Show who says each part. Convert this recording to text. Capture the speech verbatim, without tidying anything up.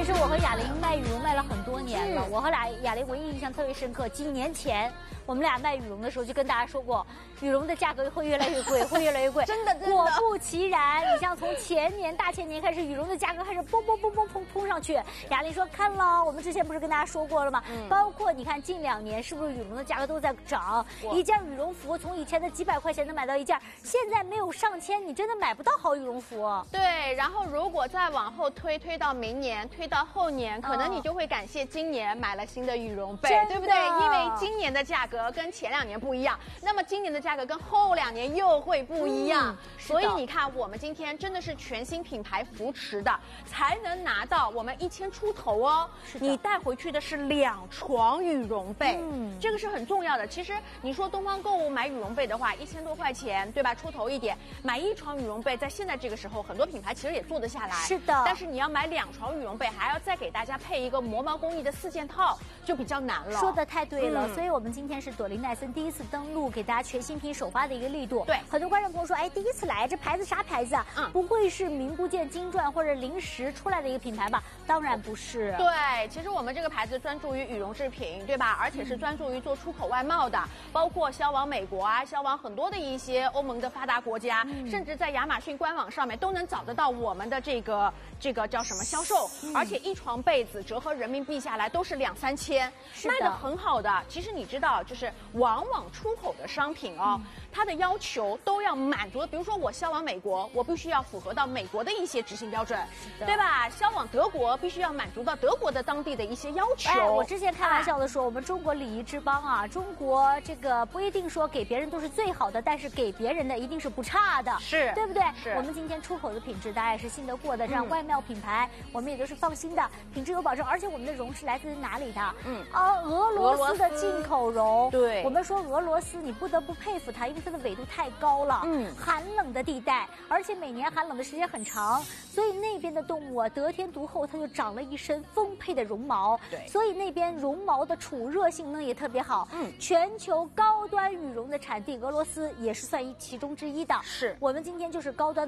Speaker 1: 其实我和雅玲卖羽绒卖了很多年了，我和俩雅玲唯一印象特别深刻，几年前我们俩卖羽绒的时候就跟大家说过，羽绒的价格会越来越贵，会越来越贵。
Speaker 2: 真的，真的。
Speaker 1: 果不其然，你像从前年大前年开始，羽绒的价格开始嘣嘣嘣嘣砰砰上去。雅玲说看了，我们之前不是跟大家说过了吗？嗯、包括你看近两年是不是羽绒的价格都在涨？一件羽绒服从以前的几百块钱能买到一件，现在没有上千，你真的买不到好羽绒服。
Speaker 2: 对，然后如果再往后推，推到明年，推到后年，可能你就会感谢今年买了新的羽绒被，对不对？因为今年的价格跟前两年不一样，那么今年的价格跟后两年又会不一样。嗯、所以你看，我们今天真的是全新品牌扶持的，才能拿到我们一千出头哦。你带回去的是两床羽绒被，嗯，这个是很重要的。其实你说东方购物买羽绒被的话，一千多块钱，对吧？出头一点，买一床羽绒被，在现在这个时候，很多品牌其实也做得下来。
Speaker 1: 是的。
Speaker 2: 但是你要买两床羽绒被，还要再给大家配一个磨毛工艺的四件套，就比较难了。
Speaker 1: 说的太对了，嗯、所以我们今天是朵琳奈森第一次登陆，给大家全新品首发的一个力度。
Speaker 2: 对，
Speaker 1: 很多观众朋友说，哎，第一次来，这牌子啥牌子啊？嗯，不会是名不见经传或者临时出来的一个品牌吧？当然不是。
Speaker 2: 对，其实我们这个牌子专注于羽绒制品，对吧？而且是专注于做出口外贸的，包括销往美国啊，销往很多的一些欧盟的发达国家，嗯、甚至在亚马逊官网上面都能找得到我们的这个这个叫什么销售。嗯、而且一床被子折合人民币下来都是两三千，卖的很好的。其实你知道，就是往往出口的商品哦，嗯、它的要求都要满足。比如说我销往美国，我必须要符合到美国的一些执行标准，对吧？销往德国必须要满足到德国的当地的一些要求。
Speaker 1: 哎，我之前开玩笑的说，哎、我们中国礼仪之邦啊，中国这个不一定说给别人都是最好的，但是给别人的一定是不差的，
Speaker 2: 是
Speaker 1: 对不对？
Speaker 2: 是。
Speaker 1: 我们今天出口的品质大家也是信得过的，这样外贸品牌、嗯、我们也都是放心的，品质有保证。而且我们的绒是来自于哪里的？嗯啊，俄罗斯的进口绒。
Speaker 2: 对，
Speaker 1: 我们说俄罗斯，你不得不佩服它，因为它的纬度太高了，嗯，寒冷的地带，而且每年寒冷的时间很长，所以那边的动物啊，得天独厚，它就长了一身丰沛的绒毛。
Speaker 2: 对，
Speaker 1: 所以那边绒毛的储热性能也特别好。嗯，全球高端羽绒的产地，俄罗斯也是算一其中之一的。
Speaker 2: 是我
Speaker 1: 们今天就是高端。